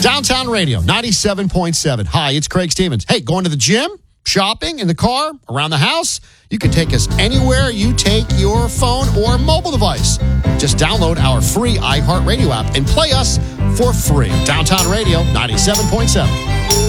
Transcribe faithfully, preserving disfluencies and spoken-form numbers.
Downtown Radio, ninety-seven point seven. Hi, it's Craig Stevens. Hey, going to the gym, shopping, in the car, around the house? You can take us anywhere you take your phone or mobile device. Just download our free iHeartRadio app and play us for free. Downtown Radio, ninety-seven point seven.